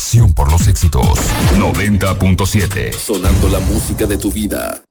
pasión por los éxitos. 90.7. Sonando la música de tu vida.